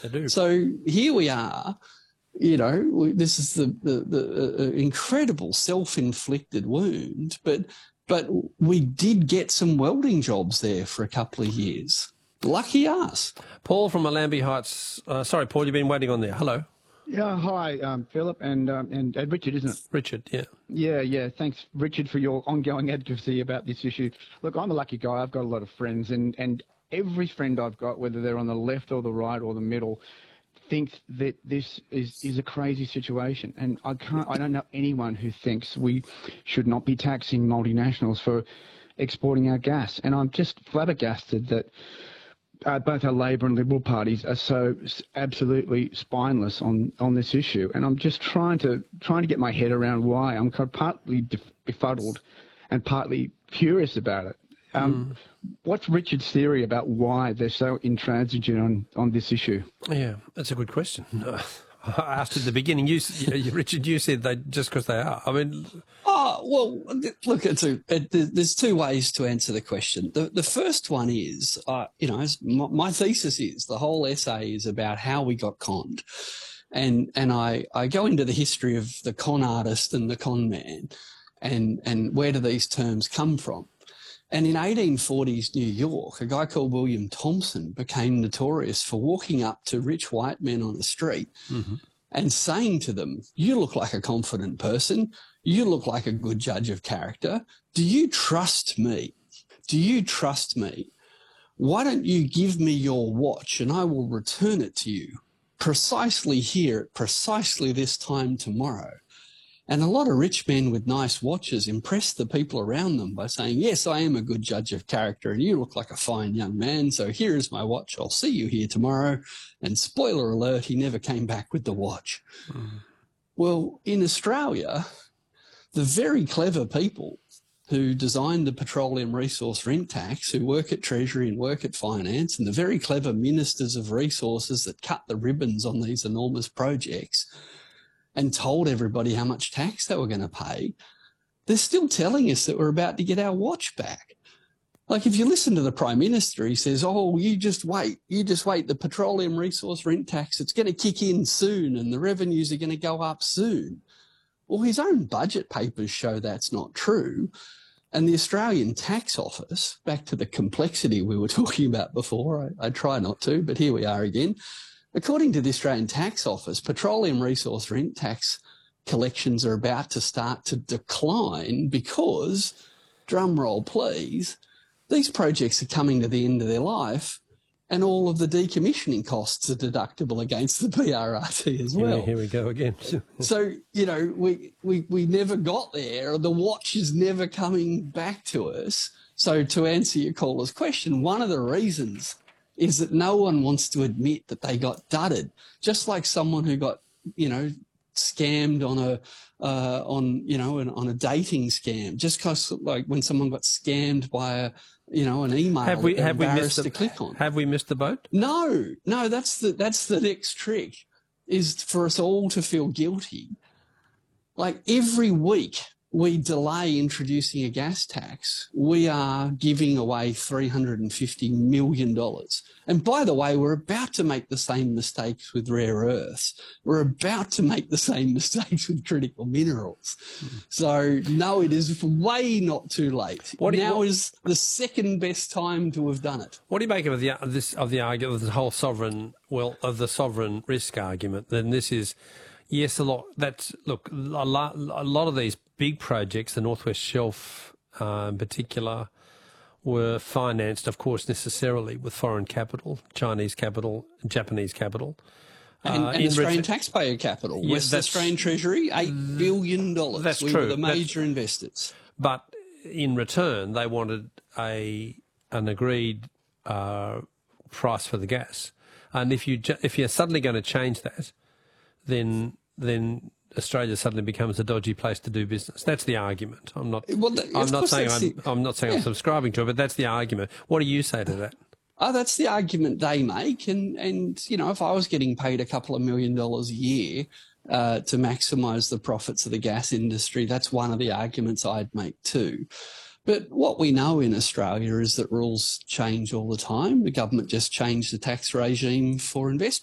They do. So here we are. This is the incredible self-inflicted wound, but we did get some welding jobs there for a couple of years. Lucky us. Paul from Allambie Heights. Sorry, Paul, you've been waiting on there. Hello. Yeah, hi, Philip and Richard, isn't it? Richard, yeah. Yeah. Thanks, Richard, for your ongoing advocacy about this issue. Look, I'm a lucky guy. I've got a lot of friends, and every friend I've got, whether they're on the left or the right or the middle, thinks that this is a crazy situation. And I don't know anyone who thinks we should not be taxing multinationals for exporting our gas. And I'm just flabbergasted that both our Labor and Liberal parties are so absolutely spineless on this issue, and I'm just trying to get my head around why. I'm partly befuddled and partly furious about it. What's Richard's theory about why they're so intransigent on this issue? Yeah, that's a good question. I asked at the beginning. Richard, you said they just because they are. I mean, look, there's two ways to answer the question. The first one is, my thesis is the whole essay is about how we got conned, and I go into the history of the con artist and the con man, and where do these terms come from? And in 1840s New York, a guy called William Thompson became notorious for walking up to rich white men on the street and saying to them, "You look like a confident person. You look like a good judge of character. Do you trust me? Do you trust me? Why don't you give me your watch and I will return it to you precisely here at precisely this time tomorrow?" And a lot of rich men with nice watches impressed the people around them by saying, "Yes, I am a good judge of character and you look like a fine young man, so here is my watch. I'll see you here tomorrow." And spoiler alert, he never came back with the watch. Well, in Australia, the very clever people who designed the petroleum resource rent tax, who work at Treasury and work at Finance, and the very clever ministers of resources that cut the ribbons on these enormous projects and told everybody how much tax they were going to pay, they're still telling us that we're about to get our watch back. Like, if you listen to the Prime Minister, he says, "Oh, you just wait, the petroleum resource rent tax, it's going to kick in soon and the revenues are going to go up soon." Well, his own budget papers show that's not true. And the Australian Tax Office, back to the complexity we were talking about before, I try not to, but here we are again. According to the Australian Tax Office, petroleum resource rent tax collections are about to start to decline because, drum roll please, these projects are coming to the end of their life and all of the decommissioning costs are deductible against the PRRT as well. Yeah, here we go again. So, we never got there. The watch is never coming back to us. So to answer your caller's question, one of the reasons is that no one wants to admit that they got dudded, just like someone who got, scammed on a dating scam, just because, like, when someone got scammed by an email have we missed to click on. Have we missed the boat? No, that's the next trick, is for us all to feel guilty. Like, every week we delay introducing a gas tax, we are giving away $350 million. And by the way, we're about to make the same mistakes with rare earths. We're about to make the same mistakes with critical minerals. So, no, it is way not too late. Now is the second best time to have done it. What do you make of the argument of the whole sovereign risk argument? Then this is, yes, a lot of these big projects, the Northwest Shelf in particular, were financed, of course, necessarily with foreign capital, Chinese capital, Japanese capital. And Australian taxpayer capital. Yeah, West Australian Treasury, $8 billion. That's we true. were the major investors. But in return, they wanted an agreed price for the gas. And if you're suddenly going to change that, then Australia suddenly becomes a dodgy place to do business. That's the argument. I'm not saying I'm subscribing to it, but that's the argument. What do you say to that? Oh, that's the argument they make. And if I was getting paid a couple of $1 million a year to maximise the profits of the gas industry, that's one of the arguments I'd make too. But what we know in Australia is that rules change all the time. The government just changed the tax regime for investment